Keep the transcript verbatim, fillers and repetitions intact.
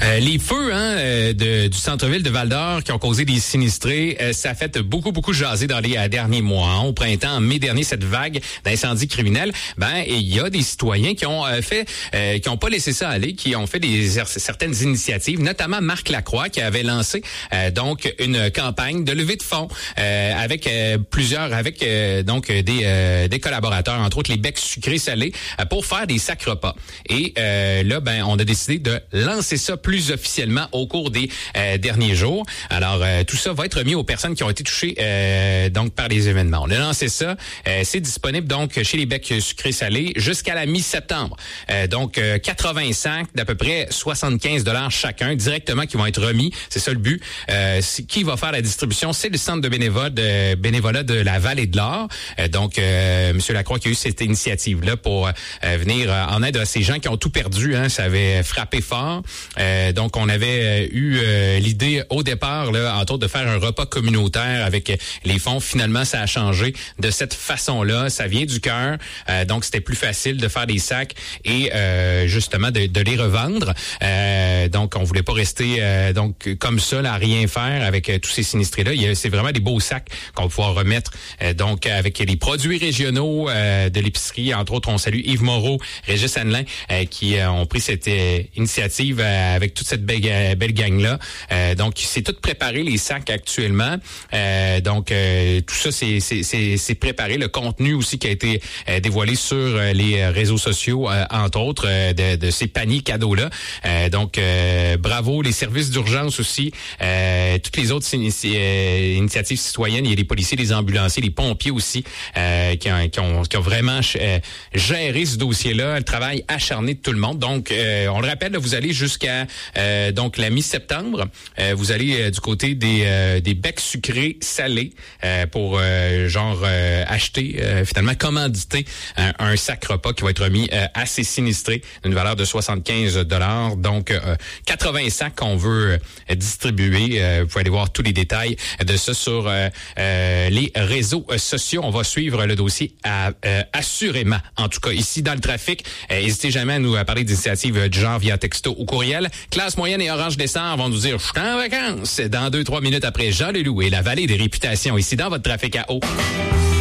Euh, les feux hein, euh, de, du centre-ville de Val-d'Or qui ont causé des sinistrés, euh, ça a fait beaucoup, beaucoup jaser dans les euh, derniers mois. Hein. Au printemps, en mai dernier, cette vague d'incendies criminels, ben il y a des citoyens qui ont euh, fait, euh, qui ont pas laissé ça aller, qui ont fait des certaines initiatives, notamment Marc Lacroix qui avait lancé euh, donc une campagne de levée de fonds euh, avec euh, plusieurs, avec euh, donc des euh, des collaborateurs, entre autres les becs sucrés salés, euh, pour faire des sacs repas. Et euh, là, ben on a décidé de lancer ça plus officiellement au cours des euh, derniers jours. Alors, euh, tout ça va être remis aux personnes qui ont été touchées euh, donc par les événements. On a lancé ça. Euh, c'est disponible donc chez les becs sucrés salés jusqu'à la mi-septembre. Euh, donc, euh, quatre-vingts sacs d'à peu près soixante-quinze dollars chacun directement qui vont être remis. C'est ça le but. Euh, qui va faire la distribution? C'est le centre de bénévolat de, bénévolat de la Vallée de l'Or. Euh, donc, euh, M. Lacroix qui a eu cette initiative-là pour euh, venir en aide à ces gens qui ont tout perdu. Hein, ça avait frappé fort. Euh, Euh, donc, on avait euh, eu euh, l'idée au départ, là, entre autres, de faire un repas communautaire avec les fonds. Finalement, ça a changé de cette façon-là. Ça vient du cœur. Euh, donc, c'était plus facile de faire des sacs et euh, justement de, de les revendre. Euh, donc, on voulait pas rester euh, donc comme ça, là, à rien faire avec euh, tous ces sinistrés-là. Il y a, c'est vraiment des beaux sacs qu'on va pouvoir remettre. Euh, donc, avec les produits régionaux euh, de l'épicerie. Entre autres, on salue Yves Moreau, Régis Hanelin, euh, qui euh, ont pris cette euh, initiative euh, avec toute cette belle, belle gang-là. Euh, donc, c'est tout préparé, les sacs actuellement. Euh, donc, euh, tout ça, c'est, c'est, c'est, c'est préparé. Le contenu aussi qui a été euh, dévoilé sur euh, les réseaux sociaux, euh, entre autres, euh, de, de ces paniers cadeaux-là. Euh, donc, euh, bravo. Les services d'urgence aussi. Euh, toutes les autres inici- euh, initiatives citoyennes. Il y a les policiers, les ambulanciers, les pompiers aussi euh, qui, ont, qui, ont, qui ont vraiment euh, géré ce dossier-là. Le travail acharné de tout le monde. Donc, euh, on le rappelle, là, vous allez jusqu'à Euh, donc la mi-septembre, euh, vous allez euh, du côté des euh, des becs sucrés salés euh, pour euh, genre euh, acheter euh, finalement commanditer un, un sac repas qui va être remis euh, à ces sinistrés d'une valeur de soixante-quinze dollars. Donc euh, quatre-vingts sacs qu'on veut euh, distribuer. Euh, vous pouvez aller voir tous les détails de ça sur euh, euh, les réseaux sociaux. On va suivre le dossier à, euh, assurément. En tout cas ici dans le trafic, euh, n'hésitez jamais à nous parler d'initiatives du genre via texto ou courriel. Classe moyenne et Orange Décembre vont nous dire « Je suis en vacances » dans deux, trois minutes après Jean Leloup et la vallée des réputations ici dans votre trafic à eau.